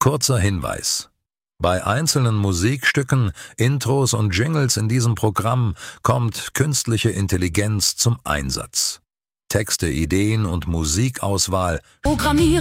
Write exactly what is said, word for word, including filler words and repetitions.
Kurzer Hinweis: Bei einzelnen Musikstücken, Intros und Jingles in diesem Programm kommt künstliche Intelligenz zum Einsatz. Texte, Ideen und Musikauswahl Programmieren